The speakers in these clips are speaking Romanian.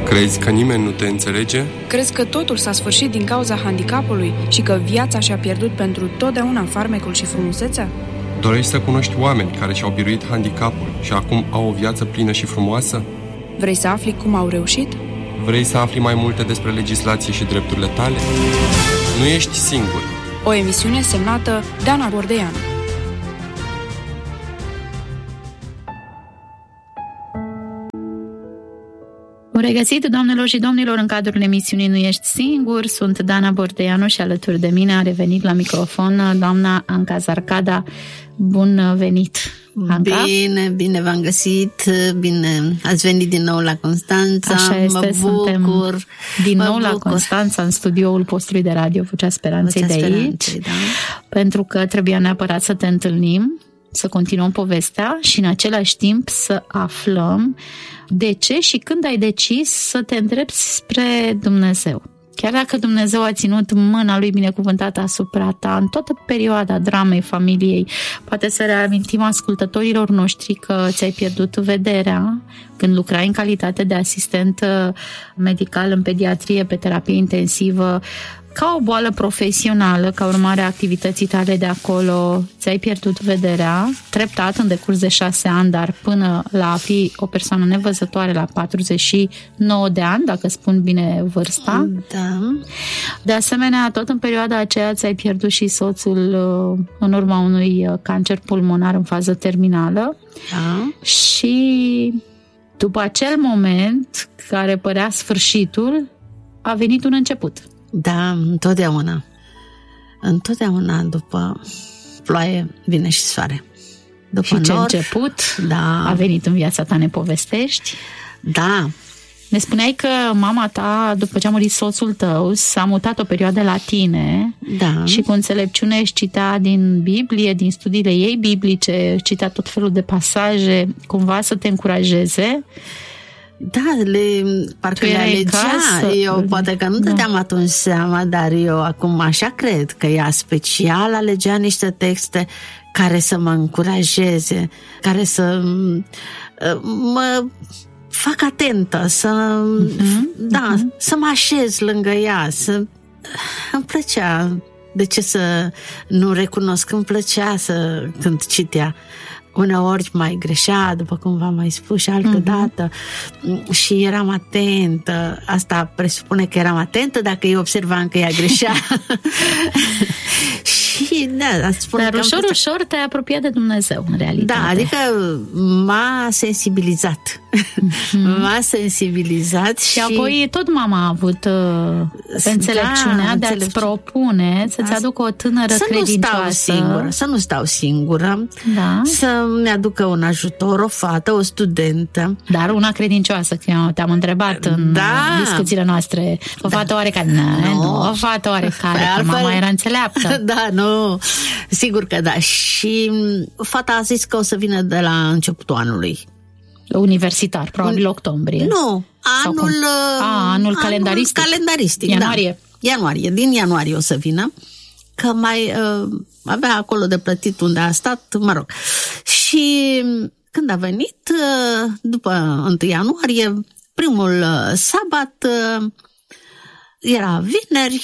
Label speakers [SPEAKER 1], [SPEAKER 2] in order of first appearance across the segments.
[SPEAKER 1] Crezi că nimeni nu te înțelege?
[SPEAKER 2] Crezi că totul s-a sfârșit din cauza handicapului și că viața și-a pierdut pentru totdeauna farmecul și frumusețea?
[SPEAKER 1] Dorești să cunoști oameni care și-au biruit handicapul și acum au o viață plină și frumoasă?
[SPEAKER 2] Vrei să afli cum au reușit?
[SPEAKER 1] Vrei să afli mai multe despre legislație și drepturile tale? Nu ești singur.
[SPEAKER 2] O emisiune semnată Dana Bordeanu.
[SPEAKER 3] Bun regăsit, doamnelor și domnilor, în cadrul emisiunii Nu ești singur. Sunt Dana Bordeanu și alături de mine a revenit la microfon doamna Anca Zarcada. Bun venit, Anca.
[SPEAKER 4] Bine v-am găsit, bine ați venit din nou la Constanța.
[SPEAKER 3] Așa este, suntem din nou la
[SPEAKER 4] bucur.
[SPEAKER 3] Constanța, în studioul postului de radio Vocea Speranței de aici,
[SPEAKER 4] da.
[SPEAKER 3] pentru că trebuia neapărat să te întâlnim, să continuăm povestea și în același timp să aflăm de ce și când ai decis să te îndrepți spre Dumnezeu. Chiar dacă Dumnezeu a ținut mâna Lui binecuvântată asupra ta în toată perioada dramei familiei, poate să reamintim ascultătorilor noștri că ți-ai pierdut vederea când lucrai în calitate de asistent medical în pediatrie pe terapie intensivă, ca o boală profesională, ca urmare a activității tale de acolo, ți-ai pierdut vederea, treptat în decurs de 6 ani, dar până la a fi o persoană nevăzătoare la 49 de ani, dacă spun bine vârsta.
[SPEAKER 4] Da.
[SPEAKER 3] De asemenea, tot în perioada aceea ți-ai pierdut și soțul în urma unui cancer pulmonar în fază terminală.
[SPEAKER 4] Da.
[SPEAKER 3] Și după acel moment, care părea sfârșitul, a venit un început.
[SPEAKER 4] Da, întotdeauna. Întotdeauna după ploaie vine și soare. După
[SPEAKER 3] Și ce
[SPEAKER 4] nor,
[SPEAKER 3] început
[SPEAKER 4] da.
[SPEAKER 3] a venit în viața ta, ne povestești?
[SPEAKER 4] Da.
[SPEAKER 3] Ne spuneai că mama ta, după ce a murit soțul tău, s-a mutat o perioadă la tine,
[SPEAKER 4] Da.
[SPEAKER 3] și cu înțelepciune își citea din Biblie, din studiile ei biblice, citea tot felul de pasaje, cumva să te încurajeze.
[SPEAKER 4] Da, parcă
[SPEAKER 3] Tu
[SPEAKER 4] le
[SPEAKER 3] erai în
[SPEAKER 4] alegea.
[SPEAKER 3] casă.
[SPEAKER 4] Eu poate că nu dădeam atunci seama, dar eu acum așa cred că ea special alegea niște texte care să mă încurajeze, care să mă fac atentă, să mă așez lângă ea, îmi plăcea. De ce să nu recunosc? Îmi plăcea când citea. Uneori mai greșea, după cum v-am mai spus, și altă dată, și eram atentă. Asta presupune că eram atentă dacă eu observam că ea greșea. Și da, spune.
[SPEAKER 3] Dar ușor te-ai apropiat de Dumnezeu, în realitate.
[SPEAKER 4] Da, adică m-a sensibilizat. M-a sensibilizat
[SPEAKER 3] și apoi tot mama a avut înțelepciunea de a-ți propune să-ți aducă o tânără credincioasă.
[SPEAKER 4] Să nu stau singură,
[SPEAKER 3] da.
[SPEAKER 4] Să-mi aducă un ajutor, o fată, o studentă.
[SPEAKER 3] Dar una credincioasă, că eu te-am întrebat în discuțiile noastre. O fată oarecare? Nu, o fată oarecare, că mama era înțeleaptă.
[SPEAKER 4] Da, nu, sigur că da. Și fata a zis că o să vină de la începutul anului.
[SPEAKER 3] Universitar, probabil octombrie.
[SPEAKER 4] Nu, anul
[SPEAKER 3] calendaristic.
[SPEAKER 4] Ianuarie. Da. Ianuarie, din ianuarie o să vină, că mai avea acolo de plătit unde a stat, mă rog. Și când a venit, după 1 ianuarie, primul sabat, era vineri,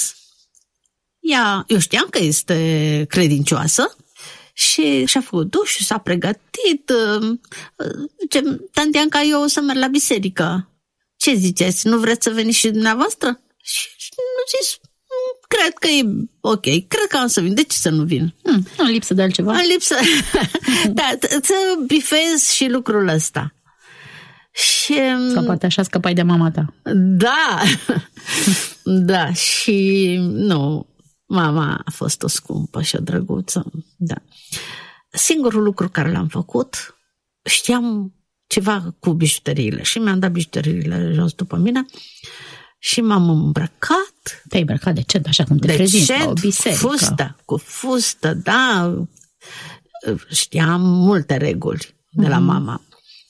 [SPEAKER 4] eu știam că este credincioasă și și-a făcut duș, s-a pregătit. Zice, tanti Anca, eu o să merg la biserică. Ce ziceți? Nu vreți să veniți și dumneavoastră? Și nu zis, cred că e ok, cred că am să vin. De ce să nu vin?
[SPEAKER 3] În lipsă de altceva.
[SPEAKER 4] În lipsă. Da, să bifez și lucrul ăsta. Și
[SPEAKER 3] sau poate așa scăpai de mama ta.
[SPEAKER 4] Da. Da, și nu, mama a fost o scumpă și o drăguță. Da. Singurul lucru care l-am făcut, știam ceva cu bijuteriile și mi-am dat bijuteriile jos după mine și m-am îmbrăcat.
[SPEAKER 3] Te-ai îmbrăcat decent, așa cum te prezinți la o biserică.
[SPEAKER 4] Cu fustă, da. Știam multe reguli de la mama.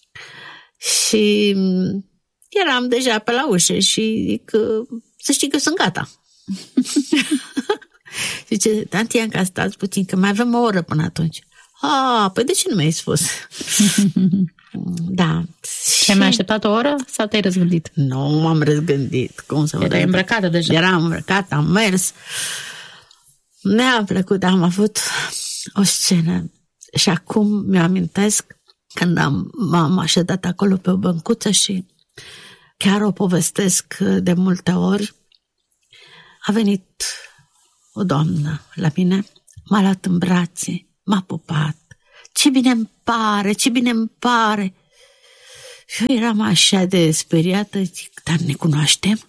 [SPEAKER 4] Și eram deja pe la ușă și zic, să știi că sunt gata. Zice, tanti Anca, stați puțin, că mai avem o oră până atunci. Păi de ce nu mi-ai spus? Da.
[SPEAKER 3] Și ai mai așteptat o oră sau te-ai răzgândit?
[SPEAKER 4] Nu m-am răzgândit. Cum să vă
[SPEAKER 3] Erai îmbrăcată deja.
[SPEAKER 4] Eram îmbrăcată, am mers. Ne-a plăcut, am avut o scenă. Și acum mi-amintesc când m-am așezat acolo pe o băncuță și chiar o povestesc de multe ori. A venit o doamnă la mine, m-a luat în brațe, m-a pupat. Ce bine îmi pare, ce bine îmi pare. Și eu eram așa de speriată, zic, dar ne cunoaștem?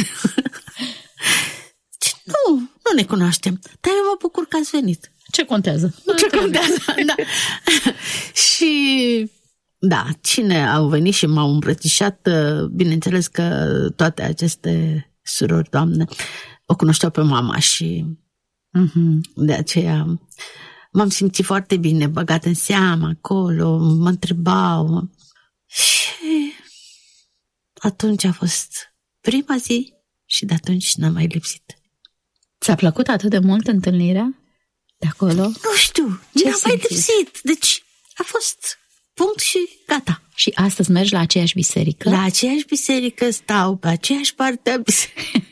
[SPEAKER 4] Nu ne cunoaștem, dar eu mă bucur că ați venit.
[SPEAKER 3] Ce contează?
[SPEAKER 4] Ce contează, da. Și da, cine au venit și m-au îmbrățișat, bineînțeles că toate aceste surori, Doamne, o cunoșteau pe mama și de aceea m-am simțit foarte bine, băgat în seamă acolo, mă întrebau. Și atunci a fost prima zi și de atunci n-am mai lipsit.
[SPEAKER 3] Ți-a plăcut atât de mult întâlnirea de acolo?
[SPEAKER 4] Nu știu, n-am mai lipsit. Deci a fost punct și gata.
[SPEAKER 3] Și astăzi mergi la aceeași biserică?
[SPEAKER 4] La aceeași biserică stau, pe aceeași parte a bisericii.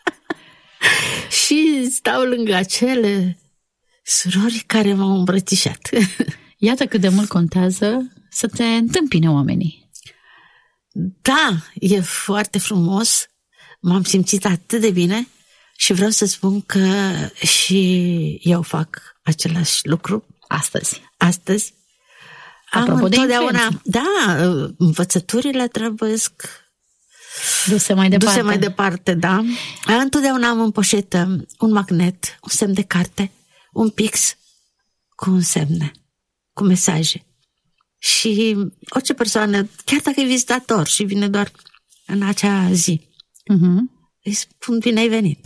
[SPEAKER 4] Și stau lângă acele surori care m-au îmbrățișat.
[SPEAKER 3] Iată cât de mult contează să te întâmpine oamenii.
[SPEAKER 4] Da, e foarte frumos. M-am simțit atât de bine și vreau să spun că și eu fac același lucru. Astăzi.
[SPEAKER 3] Apropo de influență.
[SPEAKER 4] Da, învățăturile trebuie
[SPEAKER 3] duse mai
[SPEAKER 4] departe, da. Întotdeauna am în poșetă un magnet, un semn de carte, un pix cu un semne, cu mesaje. Și orice persoană, chiar dacă e vizitator și vine doar în acea zi, îi spun bine ai venit.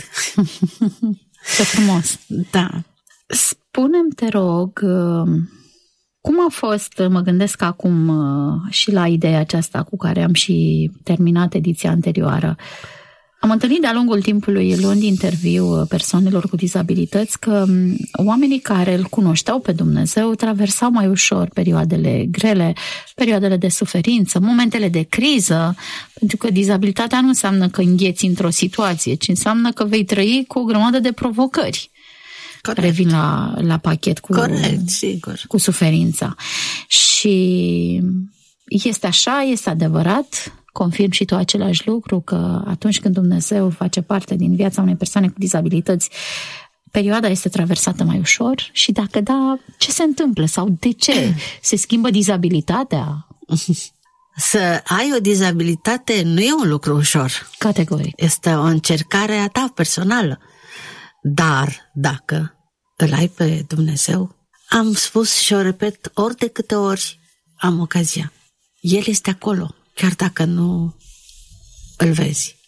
[SPEAKER 3] Ce frumos.
[SPEAKER 4] Da.
[SPEAKER 3] Spune-mi, te rog, cum a fost, mă gândesc acum și la ideea aceasta cu care am și terminat ediția anterioară. Am întâlnit de-a lungul timpului, luând interviu persoanelor cu dizabilități, că oamenii care îl cunoșteau pe Dumnezeu traversau mai ușor perioadele grele, perioadele de suferință, momentele de criză, pentru că dizabilitatea nu înseamnă că îngheți într-o situație, ci înseamnă că vei trăi cu o grămadă de provocări.
[SPEAKER 4] Corect.
[SPEAKER 3] Revin la pachet cu,
[SPEAKER 4] corect, sigur,
[SPEAKER 3] cu suferința. Și este așa, este adevărat. Confirm și tu același lucru, că atunci când Dumnezeu face parte din viața unei persoane cu dizabilități, perioada este traversată mai ușor și dacă da, ce se întâmplă sau de ce? Se schimbă dizabilitatea?
[SPEAKER 4] Să ai o dizabilitate nu e un lucru ușor.
[SPEAKER 3] Categoric.
[SPEAKER 4] Este o încercare a ta personală. Dar dacă îl ai pe Dumnezeu, am spus și o repet ori de câte ori am ocazia. El este acolo. Chiar dacă nu îl vezi.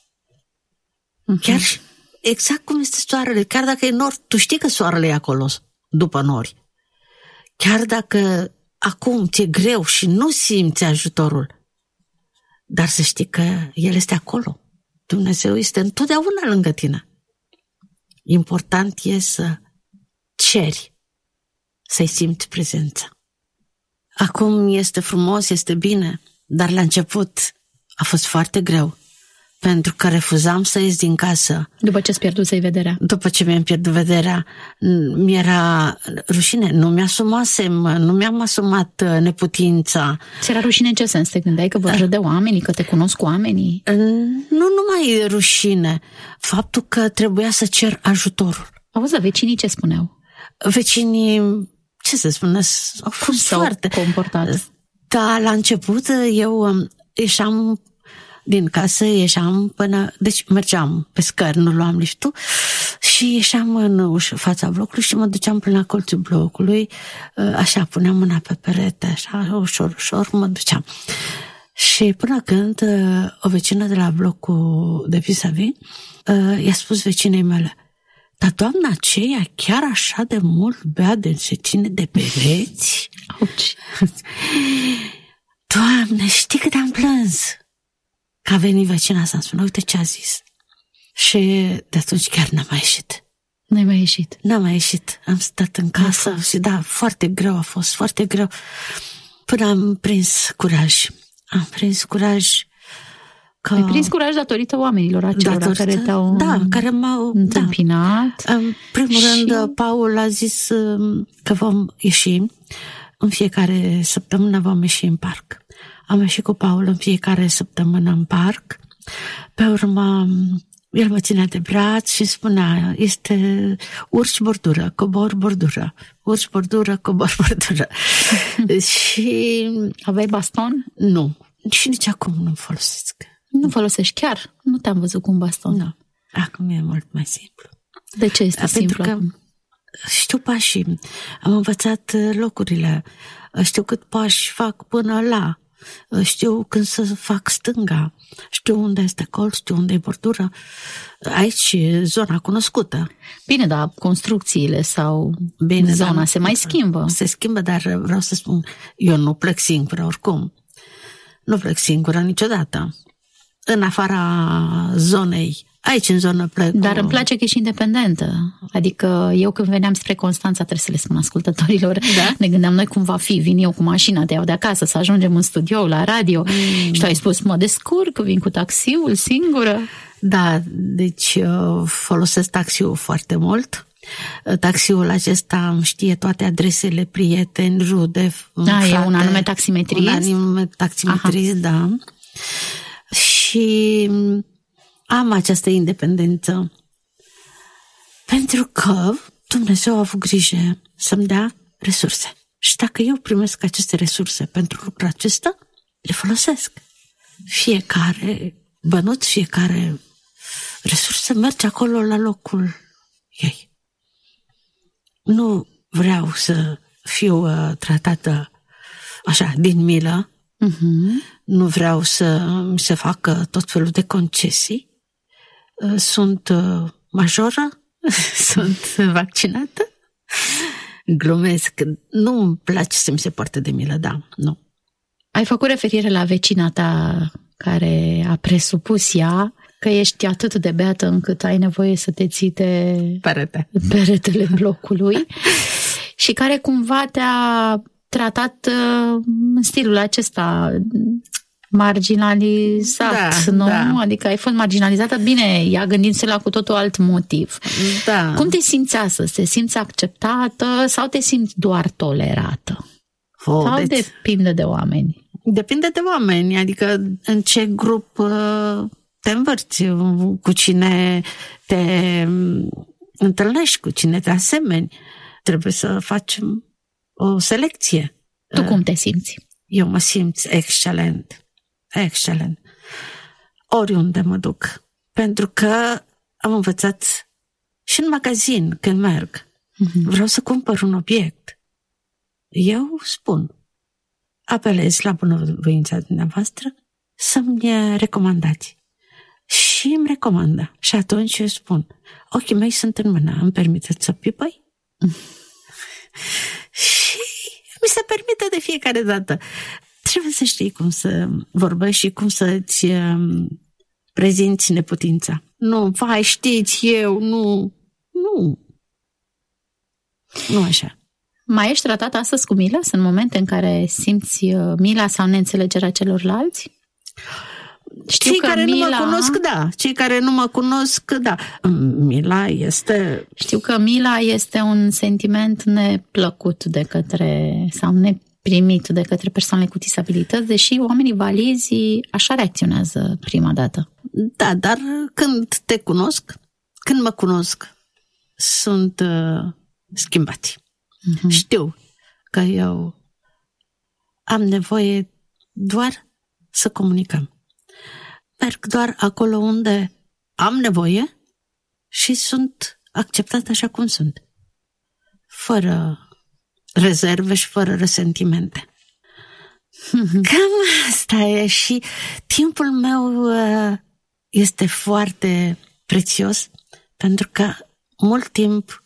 [SPEAKER 4] Chiar exact cum este soarele. Chiar dacă e nori, tu știi că soarele e acolo după nori. Chiar dacă acum ți-e greu și nu simți ajutorul, dar să știi că El este acolo. Dumnezeu este întotdeauna lângă tine. Important e să ceri, să-i simți prezența. Acum este frumos, este bine, dar la început a fost foarte greu, pentru că refuzam să ies din casă.
[SPEAKER 3] După ce îți pierdusei vederea?
[SPEAKER 4] După ce mi-am pierdut vederea, mi-era rușine, nu mi-am asumat neputința.
[SPEAKER 3] Ți-era rușine în ce sens? Te gândeai că vă râd de oamenii, că te cunosc oamenii?
[SPEAKER 4] Nu numai rușine, faptul că trebuia să cer ajutorul.
[SPEAKER 3] Auzi, vecinii ce spuneau?
[SPEAKER 4] Vecinii, ce să spună, au fost foarte
[SPEAKER 3] comportat.
[SPEAKER 4] Da, la început eu ieșeam din casă, deci mergeam pe scări, nu luam liftul și ieșeam în fața blocului și mă duceam până la colțul blocului, așa, puneam mâna pe perete, așa, ușor, ușor, mă duceam. Și până când o vecină de la blocul de vis-a-vis i-a spus vecinei mele: dar doamna aceea chiar așa de mult bea de se ține de pereți?
[SPEAKER 3] Auci.
[SPEAKER 4] Doamne, știi cât am plâns? Că a venit vecina să-mi spună, uite ce a zis. Și de atunci chiar n-am mai ieșit.
[SPEAKER 3] N-ai mai ieșit?
[SPEAKER 4] N-am mai ieșit. Am stat în casă și da, foarte greu a fost, foarte greu. Până am prins curaj.
[SPEAKER 3] Ai prins curaj datorită oamenilor acelora care te-au
[SPEAKER 4] care m-au
[SPEAKER 3] întâmpinat.
[SPEAKER 4] În primul rând, Paul a zis că vom ieși în fiecare săptămână, vom ieși în parc. Am ieșit cu Paul în fiecare săptămână în parc. Pe urmă, el mă ținea de braț și spunea, este urci bordură, cobor bordură, urci bordură, cobor bordură. Și
[SPEAKER 3] aveai baston?
[SPEAKER 4] Nu. Și nici acum nu folosesc.
[SPEAKER 3] Nu folosești chiar? Nu te-am văzut cu un baston.
[SPEAKER 4] Nu. Acum e mult mai simplu.
[SPEAKER 3] De ce este simplu?
[SPEAKER 4] Pentru că știu pașii, am învățat locurile, știu cât pași fac până la, știu când să fac stânga, știu unde este colț, știu unde e bordură. Aici e zona cunoscută.
[SPEAKER 3] Bine, dar construcțiile sau zona se mai schimbă.
[SPEAKER 4] Se schimbă, dar vreau să spun, eu nu plec singură oricum. Nu plec singură niciodată. În afara zonei, aici în zonă plec.
[SPEAKER 3] Dar îmi place că ești independentă. Adică eu când veneam spre Constanța, trebuie să le spun ascultătorilor, ne gândeam noi cum va fi, vin eu cu mașina, te iau de acasă, să ajungem în studio, la radio. Și tu ai spus, mă descurc, vin cu taxiul singură.
[SPEAKER 4] Da, deci folosesc taxiul foarte mult. Taxiul acesta îmi știe toate adresele, prieteni, rude, frate.
[SPEAKER 3] E un anume taximetrist?
[SPEAKER 4] Un anume taximetrist, da. Și am această independență pentru că Dumnezeu a avut grijă să-mi dea resurse. Și dacă eu primesc aceste resurse pentru lucrul acesta, le folosesc. Fiecare bănuț, fiecare resursă merge acolo la locul ei. Nu vreau să fiu tratată așa, din milă. Nu vreau să mi se facă tot felul de concesii. Sunt majoră, sunt vaccinată. Glumesc, nu îmi place să mi se poarte de milă, nu.
[SPEAKER 3] Ai făcut referire la vecina ta care a presupus ea că ești atât de beată încât ai nevoie să te ții de peretele blocului și care cumva te-a tratat în stilul acesta marginalizat, nu? Da. Adică ai fost marginalizată, bine, ea gândindu-se la cu totul alt motiv.
[SPEAKER 4] Da.
[SPEAKER 3] Cum te simți astăzi? Te simți acceptată sau te simți doar tolerată? Sau depinde de oameni?
[SPEAKER 4] Depinde de oameni, adică în ce grup te învârți, cu cine te întâlnești, cu cine te asemeni. Trebuie să facem o selecție.
[SPEAKER 3] Tu cum te simți?
[SPEAKER 4] Eu mă simt excelent. Excelent. Oriunde mă duc. Pentru că am învățat și în magazin când merg. Vreau să cumpăr un obiect. Eu spun, apelez la bunăvoința dumneavoastră să-mi recomandați. Și îmi recomandă. Și atunci eu spun, ochii mei sunt în mână, îmi permiteți să pipăi? Și mi se permite de fiecare dată. Trebuie să știi cum să vorbești și cum să-ți prezinți neputința. Nu, vai, știți, eu, nu. Nu așa.
[SPEAKER 3] Mai ești tratată astăzi cu milă? Sunt momente în care simți mila sau neînțelegerea celorlalți?
[SPEAKER 4] Știu cei care nu mă cunosc, da. Cei care nu mă cunosc, da. Mila este...
[SPEAKER 3] Știu că mila este un sentiment neplăcut de către, sau neprimit de către persoanele cu disabilități, deși oamenii valizi așa reacționează prima dată.
[SPEAKER 4] Da, dar când te cunosc, când mă cunosc, sunt schimbați. Știu că eu am nevoie doar să comunicăm. Merg doar acolo unde am nevoie și sunt acceptată așa cum sunt. Fără rezerve și fără resentimente. Cam asta e și timpul meu este foarte prețios pentru că mult timp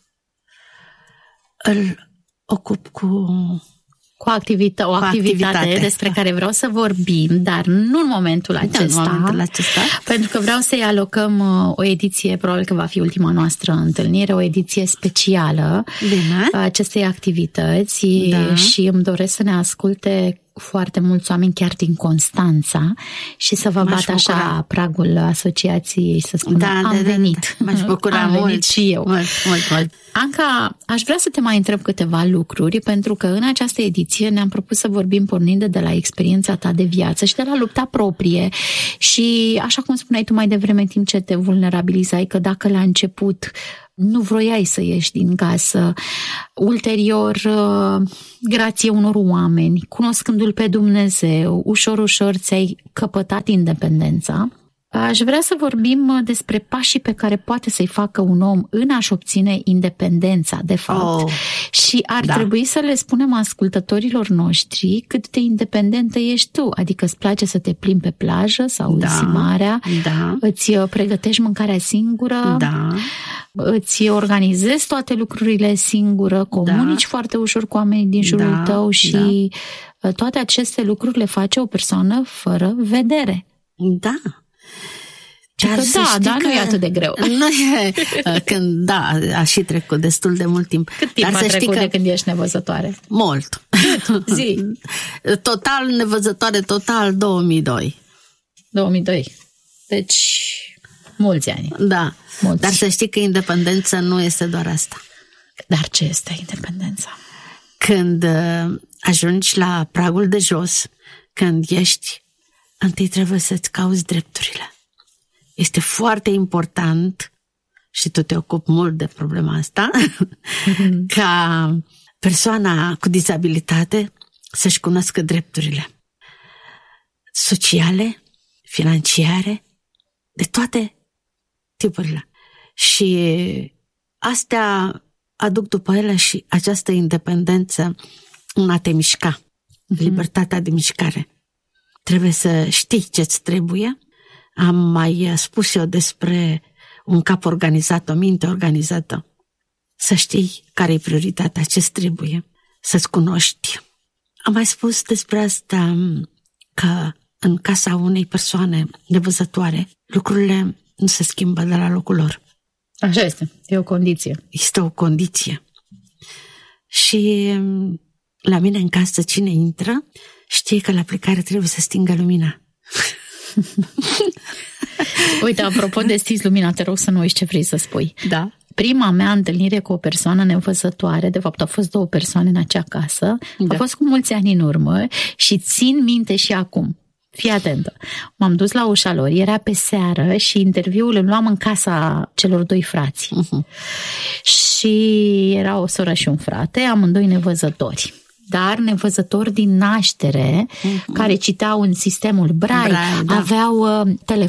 [SPEAKER 4] îl ocup cu
[SPEAKER 3] activitate despre care vreau să vorbim, dar nu în momentul acesta, pentru că vreau să-i alocăm o ediție, probabil că va fi ultima noastră întâlnire, o ediție specială acestei activități și îmi doresc să ne asculte foarte mulți oameni chiar din Constanța și să vă bată așa pragul asociației să spună am venit.
[SPEAKER 4] M-aș bucura
[SPEAKER 3] am
[SPEAKER 4] mult
[SPEAKER 3] venit și eu.
[SPEAKER 4] Mult.
[SPEAKER 3] Anca, aș vrea să te mai întreb câteva lucruri, pentru că în această ediție ne-am propus să vorbim pornind de la experiența ta de viață și de la lupta proprie și, așa cum spuneai tu mai devreme, în timp ce te vulnerabilizai, că dacă la început nu vroiai să ieși din casă, ulterior, grație unor oameni, cunoscându-L pe Dumnezeu, ușor ți-ai căpătat independența. Aș vrea să vorbim despre pașii pe care poate să-i facă un om în a-și obține independența, de fapt. Și ar trebui să le spunem ascultătorilor noștri cât de independentă ești tu. Adică îți place să te plimbi pe plajă sau în marea, îți pregătești mâncarea singură, îți organizezi toate lucrurile singură, comunici foarte ușor cu oamenii din jurul tău și toate aceste lucruri le face o persoană fără vedere.
[SPEAKER 4] Da.
[SPEAKER 3] Dar nu e atât de greu.
[SPEAKER 4] Nu e, când, a și trecut destul de mult timp.
[SPEAKER 3] Cât timp a trecut de când ești nevăzătoare?
[SPEAKER 4] Mult.
[SPEAKER 3] Zi.
[SPEAKER 4] Total nevăzătoare, 2002.
[SPEAKER 3] 2002. Deci, mulți ani.
[SPEAKER 4] Da.
[SPEAKER 3] Mulți.
[SPEAKER 4] Dar să știi că independența nu este doar asta.
[SPEAKER 3] Dar ce este independența?
[SPEAKER 4] Când ajungi la pragul de jos, când ești, întâi trebuie să-ți cauți drepturile. Este foarte important, și tu te ocupi mult de problema asta, ca persoana cu dizabilitate să-și cunoască drepturile sociale, financiare, de toate tipurile. Și astea aduc după ele și această independență în a te mișca, libertatea de mișcare. Trebuie să știi ce-ți trebuie. Am mai spus eu despre un cap organizat, o minte organizată. Să știi care e prioritatea, ce-ți trebuie, să-ți cunoști. Am mai spus despre asta că în casa unei persoane nevăzătoare lucrurile nu se schimbă de la locul lor.
[SPEAKER 3] Așa este, e o condiție.
[SPEAKER 4] Este o condiție. Și la mine în casă cine intră știe că la plecare trebuie să stingă lumina.
[SPEAKER 3] Uite, apropo de stins lumina, te rog să nu uiți ce vrei să spui.
[SPEAKER 4] Da.
[SPEAKER 3] Prima mea întâlnire cu o persoană nevăzătoare, de fapt au fost 2 persoane în acea casă, a fost cu mulți ani în urmă și țin minte și acum. Fii atentă. M-am dus la ușa lor, era pe seară și interviul îl luam în casa celor 2 frați. Și era o soră și un frate, amândoi nevăzători. Dar nevăzători din naștere, care citeau în sistemul Braille, aveau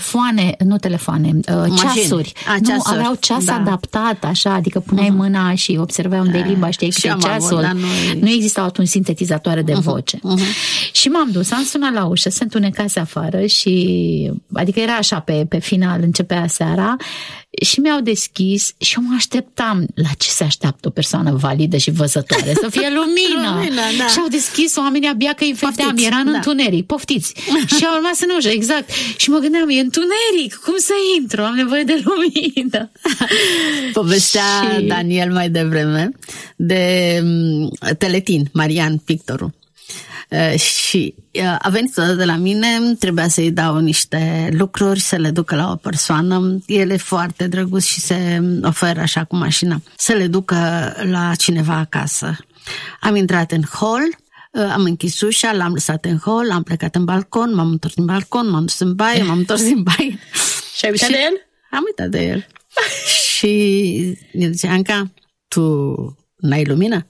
[SPEAKER 3] ceasuri. Aveau ceas adaptat, așa, adică puneai mâna și observai unde e limba, știai cât e ceasul. Nu existau atunci sintetizatoare de voce. Și m-am dus, am sunat la ușă, se întunecase afară și, adică era așa pe final, începea seara, și mi-au deschis și eu mă așteptam la ce se așteaptă o persoană validă și văzătoare, să fie lumină. Da. Și au deschis oamenii, abia că îi vedeam, era în întuneric, poftiți. Și au rămas în ușă, exact. Și mă gândeam, e întuneric, cum să intru? Am nevoie de lumină.
[SPEAKER 4] Povestea Daniel mai devreme de Teletin, Marian, pictorul. Și a venit de la mine, trebuia să-i dau niște lucruri, să le ducă la o persoană. El e foarte drăguț și se oferă așa cu mașina să le ducă la cineva acasă. Am intrat în hall, am închis ușa, l-am lăsat în hall, am plecat în balcon, m-am întors din balcon, m-am dus în baie, m-am întors din baie.
[SPEAKER 3] Și ai uitat de el?
[SPEAKER 4] Am uitat de el. Și el zice, Anca, tu n-ai lumină?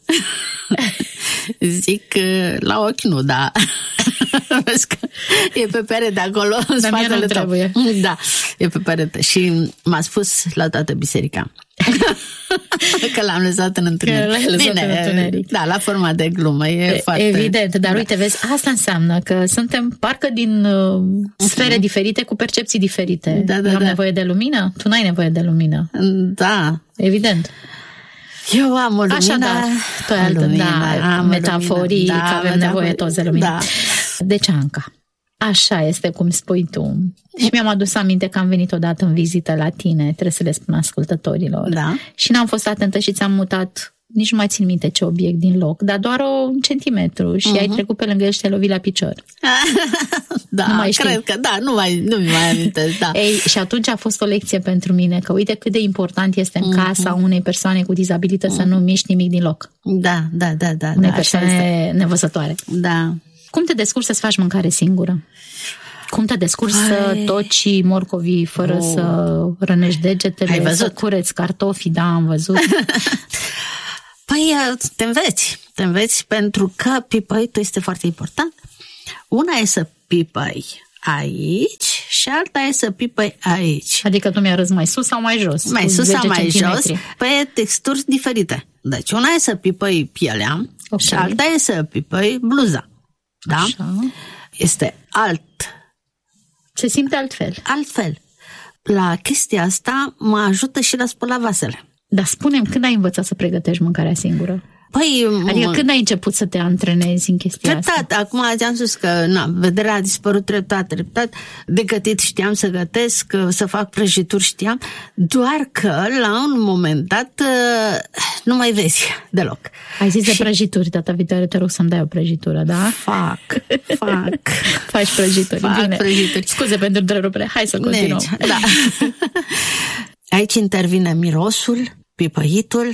[SPEAKER 4] Zic, la ochi nu, da. Vezi că e pe perete acolo, în spatele tău. Da, e pe perete. Și m-a spus la toată biserica că l-am lăsat în întuneric. Bine, da, la forma de glumă. E foarte...
[SPEAKER 3] Evident, dar uite, vezi, asta înseamnă că suntem parcă din sfere diferite, cu percepții diferite. Eu am nevoie de lumină, tu n-ai nevoie de lumină.
[SPEAKER 4] Da.
[SPEAKER 3] Evident.
[SPEAKER 4] Eu am o lumină.
[SPEAKER 3] Așadar, metaforic, avem nevoie toți de lumină. Da. Deci, Anca, așa este cum spui tu. Și mi-am adus aminte că am venit odată în vizită la tine, trebuie să le spun ascultătorilor.
[SPEAKER 4] Da.
[SPEAKER 3] Și n-am fost atentă și ți-am mutat nici nu mai țin minte ce obiect din loc, dar doar un centimetru și ai trecut pe lângă el și te-ai lovit la picior.
[SPEAKER 4] Da,
[SPEAKER 3] nu mai știi.
[SPEAKER 4] cred că da, nu mi mai amintesc, da.
[SPEAKER 3] Ei, și atunci a fost o lecție pentru mine, că uite cât de important este în casa unei persoane cu dizabilități să nu miști nimic din loc.
[SPEAKER 4] Da.
[SPEAKER 3] Unei persoane nevăzătoare.
[SPEAKER 4] Da.
[SPEAKER 3] Cum te descurci să-ți faci mâncare singură? Cum te descurci să toci morcovii fără să rănești degetele, să cureți cartofii? Da, am văzut.
[SPEAKER 4] Păi te înveți pentru că pipăitul este foarte important. Una e să pipăi aici și alta e să pipăi aici.
[SPEAKER 3] Adică tu mi-arăți mai sus sau mai jos?
[SPEAKER 4] Mai sus sau mai jos, pe texturi diferite. Deci una e să pipăi pielea și alta e să pipăi bluza. Da?
[SPEAKER 3] Așa.
[SPEAKER 4] Este
[SPEAKER 3] se simte altfel.
[SPEAKER 4] Altfel. La chestia asta mă ajută și la spăla vasele.
[SPEAKER 3] Dar spune-mi, când ai învățat să pregătești mâncarea singură?
[SPEAKER 4] Păi,
[SPEAKER 3] adică când ai început să te antrenezi în chestia asta?
[SPEAKER 4] Acum ți-am spus că vederea a dispărut treptat. De gătit știam să gătesc, să fac prăjituri știam, doar că la un moment dat nu mai vezi deloc.
[SPEAKER 3] Ai zis de prăjituri, data viitoare te rog să-mi dai o prăjitură, da?
[SPEAKER 4] Fac.
[SPEAKER 3] Faci prăjituri.
[SPEAKER 4] Fac prăjituri.
[SPEAKER 3] Scuze pentru întrerupere, hai să continuăm.
[SPEAKER 4] Da. Aici intervine mirosul, pipăitul,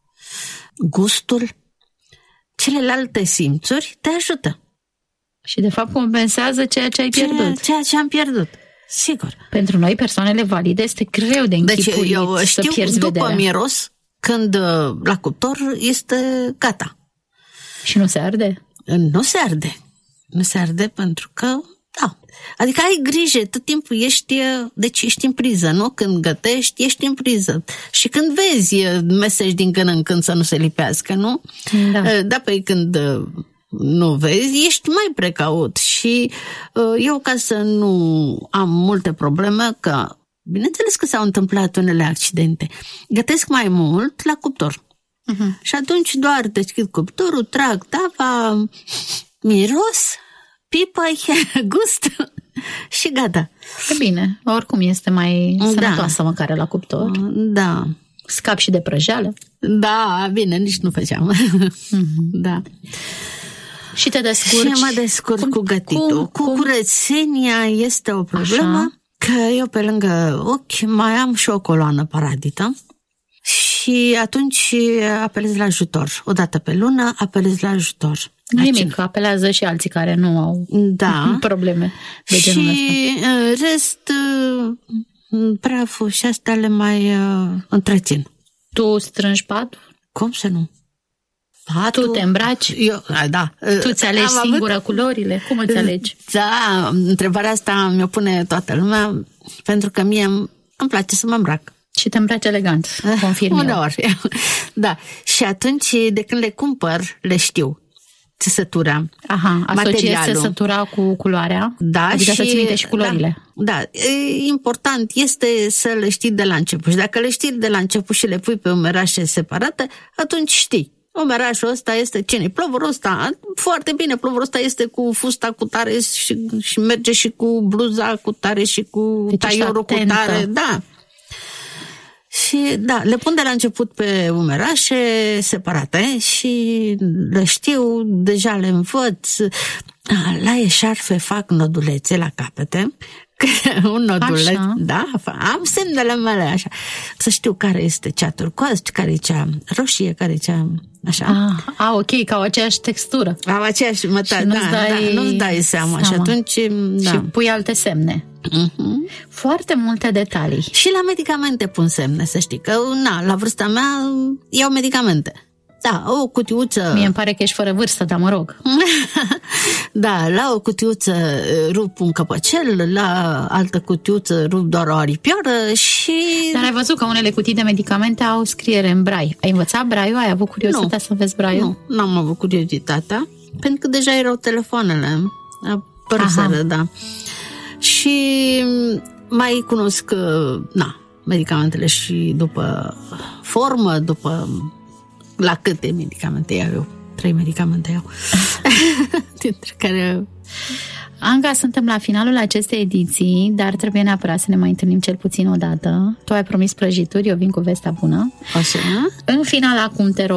[SPEAKER 4] gustul, celelalte simțuri te ajută.
[SPEAKER 3] Și de fapt compensează ceea ce ai pierdut.
[SPEAKER 4] Ceea ce am pierdut, sigur.
[SPEAKER 3] Pentru noi, persoanele valide, este greu de închipuit.
[SPEAKER 4] Deci eu știu,
[SPEAKER 3] să pierzi
[SPEAKER 4] după
[SPEAKER 3] vederea.
[SPEAKER 4] miros, când la cuptor este gata.
[SPEAKER 3] Și nu se arde?
[SPEAKER 4] Nu se arde. Nu se arde pentru că, da. Adică ai grijă, tot timpul ești în priză, nu? Când gătești, ești în priză. Și când vezi meseji din când în când să nu se lipească, nu? Da, păi când nu vezi, ești mai precaut. Și eu, ca să nu am multe probleme, că bineînțeles că s-au întâmplat unele accidente, gătesc mai mult la cuptor. Și atunci doar deschid cuptorul, trag tava, miros, pipăi, gust și gata.
[SPEAKER 3] E bine, oricum este mai sănătoasă mâncarea la cuptor.
[SPEAKER 4] Da.
[SPEAKER 3] Scap și de prăjeală.
[SPEAKER 4] Da, bine, nici nu făceam. Da.
[SPEAKER 3] Și te descurci?
[SPEAKER 4] Și mă descurc cu gătitul. Cu curățenia este o problemă. Așa. Că eu pe lângă ochi mai am și o coloană paradită. Și atunci apelez la ajutor. O dată pe lună apelez la ajutor.
[SPEAKER 3] Nimic, apelează și alții care nu au probleme de genul ăsta.
[SPEAKER 4] Și în rest, praful și astea le mai întrețin.
[SPEAKER 3] Tu strângi patul?
[SPEAKER 4] Cum să nu?
[SPEAKER 3] Tu te îmbraci?
[SPEAKER 4] Da.
[SPEAKER 3] Tu ți alegi singură culorile? Cum îți alegi?
[SPEAKER 4] Da, întrebarea asta mi-o pune toată lumea, pentru că mie îmi place să mă îmbrac.
[SPEAKER 3] Și te îmbraci elegant, confirm eu.
[SPEAKER 4] Uneori. Da. Și atunci, de când le cumpăr, le știu. Țesătura,
[SPEAKER 3] asociezi țesătura cu culoarea?
[SPEAKER 4] Da,
[SPEAKER 3] adică să-ți minte și culorile.
[SPEAKER 4] Da, important este să le știi de la început. Și dacă le știi de la început și le pui pe umerașe separate, atunci știi. Umerașul ăsta este cine? Plovorul ăsta. Foarte bine, plovorul ăsta este cu fusta cu tare și merge și cu bluza cu tare și cu taiorul cu tare. Da. Și da, le pun de la început pe umerașe separate și le știu, deja le învăț. La eșarfe fac nodulețe la capete. Un noduleț, așa. Da, am semnele mele așa. Să știu care este cea turcoaz, care e cea roșie, care e cea așa.
[SPEAKER 3] Ok, că au aceeași textură.
[SPEAKER 4] Au aceeași mătate, nu-ți dai seama. Și atunci,
[SPEAKER 3] și pui alte semne. Foarte multe detalii.
[SPEAKER 4] Și la medicamente pun semne, să știi că la vârsta mea iau medicamente. Da, o cutiuță...
[SPEAKER 3] Mie îmi pare că ești fără vârstă, dar mă rog.
[SPEAKER 4] Da, la o cutiuță rup un căpăcel, la altă cutiuță rup doar o aripioară și...
[SPEAKER 3] Dar ai văzut că unele cutii de medicamente au scriere în brai. Ai învățat braiul? Ai avut curiozitatea să înveți braiul?
[SPEAKER 4] Nu, n-am avut curiozitatea, pentru că deja erau telefoanele. Apărăsără, da. Și mai cunosc, medicamentele și după formă, după... La câte medicamente iau eu? 3 medicamente iau. Dintre care...
[SPEAKER 3] Anca, suntem la finalul acestei ediții, dar trebuie neapărat să ne mai întâlnim cel puțin o dată. Tu ai promis prăjituri, eu vin cu vestea bună.
[SPEAKER 4] Așa.
[SPEAKER 3] În final, acum te rog,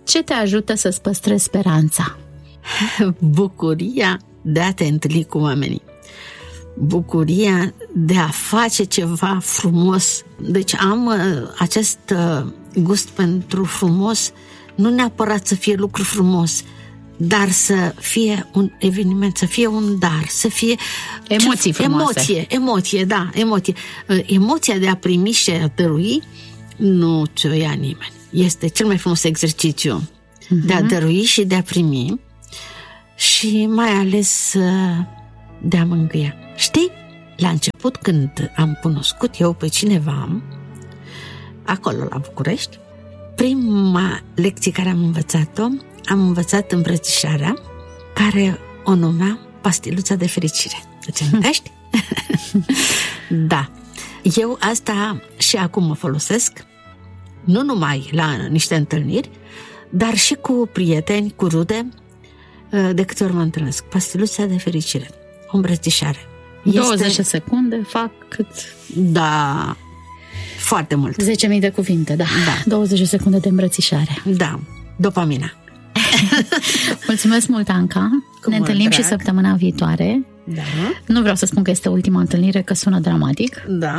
[SPEAKER 3] ce te ajută să-ți păstrezi speranța?
[SPEAKER 4] Bucuria de a te întâlni cu oamenii. Bucuria de a face ceva frumos. Deci am acest gust pentru frumos, nu neapărat să fie lucru frumos, dar să fie un eveniment, să fie un dar, să fie
[SPEAKER 3] emoții frumoase.
[SPEAKER 4] Emoție. Emoția de a primi și a dărui nu ți-o ia nimeni. Este cel mai frumos exercițiu de a dărui și de a primi și mai ales de a mângâia. Știi, la început când am cunoscut eu pe cineva acolo la București, prima lecție care am învățat îmbrățișarea, care o numea pastiluța de fericire. Îți amintești? Da. Eu asta și acum mă folosesc, nu numai la niște întâlniri, dar și cu prieteni, cu rude, de câte ori mă întâlnesc. Pastiluța de fericire. O îmbrățișare.
[SPEAKER 3] 20 secunde fac cât...
[SPEAKER 4] Da, foarte mult.
[SPEAKER 3] 10.000 de cuvinte, da. 20 secunde de îmbrățișare.
[SPEAKER 4] Da, dopamina.
[SPEAKER 3] Mulțumesc mult, Anca. Ne întâlnim și săptămâna viitoare.
[SPEAKER 4] Da.
[SPEAKER 3] Nu vreau să spun că este ultima întâlnire, că sună dramatic.
[SPEAKER 4] Da.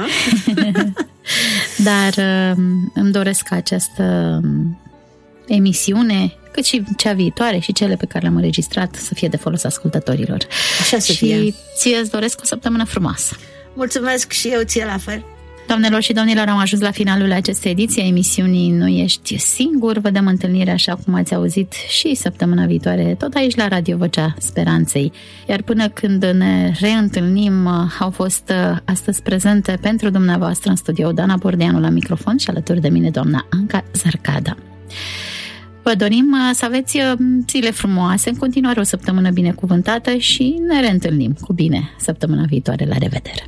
[SPEAKER 3] Dar îmi doresc ca această emisiune, cât și cea viitoare și cele pe care le-am înregistrat, să fie de folos ascultătorilor.
[SPEAKER 4] Așa să fie.
[SPEAKER 3] Și ție îți doresc o săptămână frumoasă.
[SPEAKER 4] Mulțumesc și eu ție la fel.
[SPEAKER 3] Doamnelor și domnilor, am ajuns la finalul acestei ediții a emisiunii Nu Ești Singur. Vă dăm întâlnire, așa cum ați auzit, și săptămâna viitoare, tot aici la Radio Vocea Speranței. Iar până când ne reîntâlnim, au fost astăzi prezente pentru dumneavoastră în studio Dana Bordeanu la microfon și alături de mine doamna Anca Zarcada. Vă dorim să aveți zile frumoase, în continuare o săptămână binecuvântată și ne reîntâlnim cu bine săptămâna viitoare. La revedere!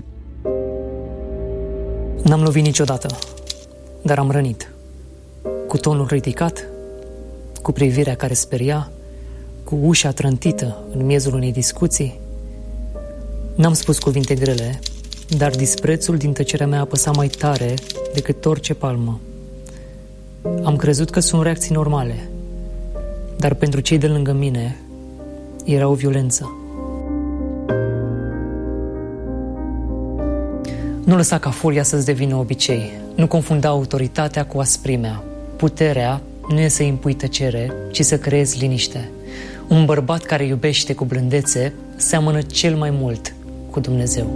[SPEAKER 5] N-am lovit niciodată, dar am rănit. Cu tonul ridicat, cu privirea care speria, cu ușa trântită în miezul unei discuții. N-am spus cuvinte grele, dar disprețul din tăcerea mea apăsa mai tare decât orice palmă. Am crezut că sunt reacții normale, dar pentru cei de lângă mine era o violență. Nu lăsa ca folia să-ți devină obicei. Nu confunda autoritatea cu asprimea. Puterea nu e să impui tăcere, ci să creezi liniște. Un bărbat care iubește cu blândețe seamănă cel mai mult cu Dumnezeu.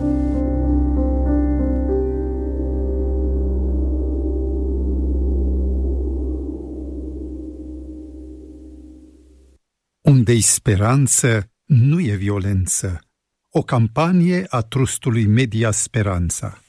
[SPEAKER 6] Unde-i speranță, nu e violență. O campanie a Trustului Media Speranța.